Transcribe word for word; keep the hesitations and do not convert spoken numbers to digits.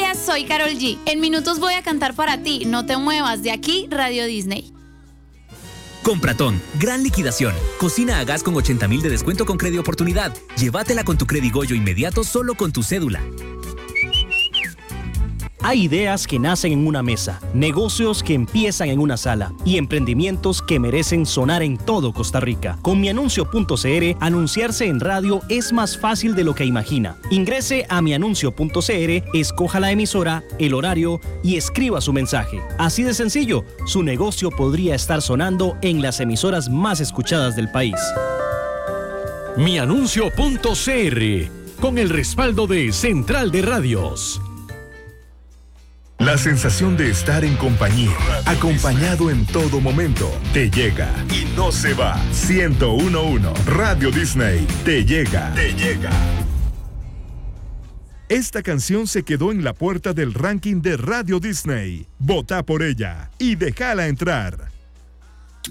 días, soy Karol G. En minutos voy a cantar para ti. No te muevas de aquí, Radio Disney. Compratón, gran liquidación. Cocina a gas con ochenta mil de descuento con Credi Oportunidad. Llévatela con tu Credigoyo inmediato solo con tu cédula. Hay ideas que nacen en una mesa, negocios que empiezan en una sala y emprendimientos que merecen sonar en todo Costa Rica. Con mianuncio.cr, anunciarse en radio es más fácil de lo que imagina. Ingrese a mianuncio.cr, escoja la emisora, el horario y escriba su mensaje. Así de sencillo, su negocio podría estar sonando en las emisoras más escuchadas del país. mianuncio.cr, con el respaldo de Central de Radios. La sensación de estar en compañía, acompañado en todo momento, te llega y no se va. ciento uno punto uno Radio Disney te llega, te llega. Esta canción se quedó en la puerta del ranking de Radio Disney. Vota por ella y déjala entrar.